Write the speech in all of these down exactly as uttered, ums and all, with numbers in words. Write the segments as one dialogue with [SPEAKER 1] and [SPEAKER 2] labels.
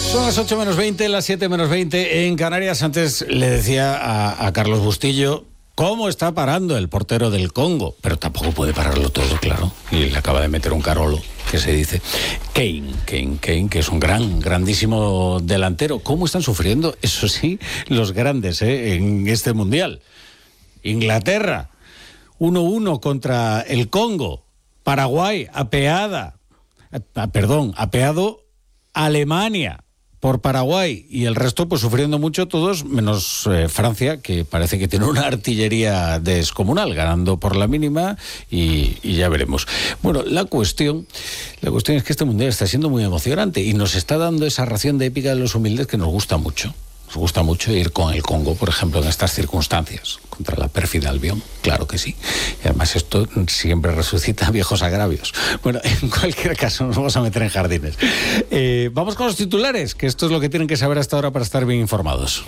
[SPEAKER 1] Son las ocho menos veinte, las siete menos veinte en Canarias. Antes le decía a, a Carlos Bustillo cómo está parando el portero del Congo, pero tampoco puede pararlo todo, claro. Y le acaba de meter un carolo, que se dice. Kane, Kane, Kane, que es un gran, grandísimo delantero. ¿Cómo están sufriendo, eso sí, los grandes eh, en este Mundial? Inglaterra, uno uno contra el Congo. Paraguay, apeada, a, perdón, apeado Alemania por Paraguay, y el resto pues sufriendo mucho todos, menos eh, Francia, que parece que tiene una artillería descomunal, ganando por la mínima, y, y ya veremos. Bueno, la cuestión, la cuestión es que este Mundial está siendo muy emocionante y nos está dando esa ración de épica de los humildes que nos gusta mucho. Nos gusta mucho ir con el Congo, por ejemplo, en estas circunstancias, contra la pérfida Albión, claro que sí. Y además esto siempre resucita viejos agravios. Bueno, en cualquier caso, nos vamos a meter en jardines. Eh, vamos con los titulares, que esto es lo que tienen que saber hasta ahora para estar bien informados.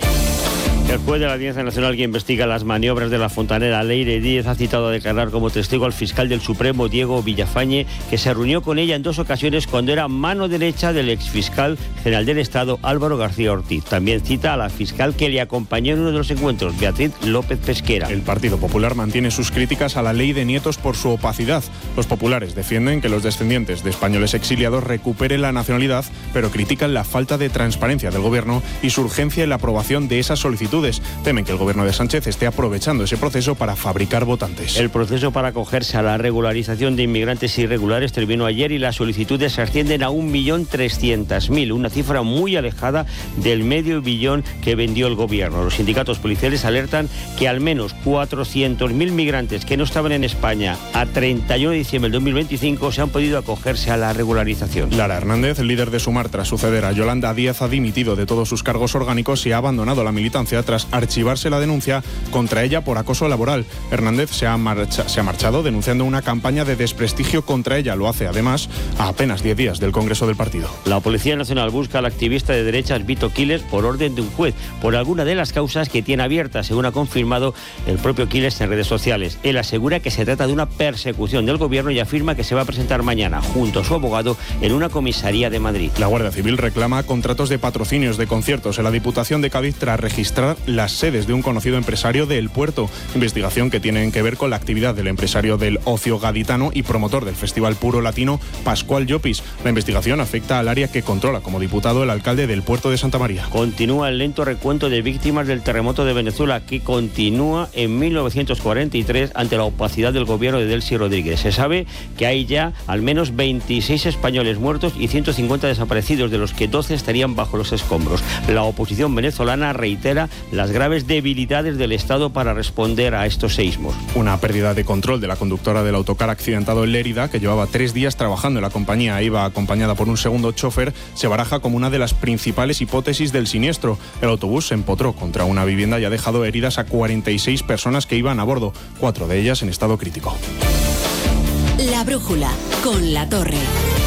[SPEAKER 2] El juez de la Audiencia Nacional que investiga las maniobras de la fontanera Leire Díez ha citado a declarar como testigo al fiscal del Supremo, Diego Villafañe, que se reunió con ella en dos ocasiones cuando era mano derecha del exfiscal general del Estado, Álvaro García Ortiz. También cita a la fiscal que le acompañó en uno de los encuentros, Beatriz López Pesquera.
[SPEAKER 3] El Partido Popular mantiene sus críticas a la ley de nietos por su opacidad. Los populares defienden que los descendientes de españoles exiliados recuperen la nacionalidad, pero critican la falta de transparencia del gobierno y su urgencia en la aprobación de esas solicitudes. Temen que el gobierno de Sánchez esté aprovechando ese proceso para fabricar votantes.
[SPEAKER 2] El proceso para acogerse a la regularización de inmigrantes irregulares terminó ayer y las solicitudes se ascienden a un millón trescientos mil, una cifra muy alejada del medio billón que vendió el gobierno. Los sindicatos policiales alertan que al menos cuatrocientos mil migrantes que no estaban en España a treinta y uno de diciembre del dos mil veinticinco se han podido acogerse a la regularización.
[SPEAKER 3] Lara Hernández, líder de Sumar tras suceder a Yolanda Díaz, ha dimitido de todos sus cargos orgánicos y ha abandonado la militancia tras archivarse la denuncia contra ella por acoso laboral. Hernández se ha, marcha, se ha marchado denunciando una campaña de desprestigio contra ella. Lo hace, además, a apenas diez días del Congreso del partido.
[SPEAKER 2] La Policía Nacional busca al activista de derechas Vito Quiles por orden de un juez, por alguna de las causas que tiene abiertas, según ha confirmado el propio Quiles en redes sociales. Él asegura que se trata de una persecución del gobierno y afirma que se va a presentar mañana, junto a su abogado, en una comisaría de Madrid.
[SPEAKER 3] La Guardia Civil reclama contratos de patrocinios de conciertos en la Diputación de Cádiz tras registrar las sedes de un conocido empresario de El Puerto. Investigación que tienen que ver con la actividad del empresario del ocio gaditano y promotor del Festival Puro Latino, Pascual Llopis. La investigación afecta al área que controla como diputado el alcalde del Puerto de Santa María.
[SPEAKER 2] Continúa el lento recuento de víctimas del terremoto de Venezuela, que continúa en mil novecientos cuarenta y tres ante la opacidad del gobierno de Delcy Rodríguez. Se sabe que hay ya al menos veintiséis españoles muertos y ciento cincuenta desaparecidos, de los que doce estarían bajo los escombros. La oposición venezolana reitera las graves debilidades del Estado para responder a estos seísmos.
[SPEAKER 3] Una pérdida de control de la conductora del autocar accidentado en Lérida, que llevaba tres días trabajando en la compañía e iba acompañada por un segundo chofer, se baraja como una de las principales hipótesis del siniestro. El autobús se empotró contra una vivienda y ha dejado heridas a cuarenta y seis personas que iban a bordo, cuatro de ellas en estado crítico.
[SPEAKER 4] La brújula, con La Torre.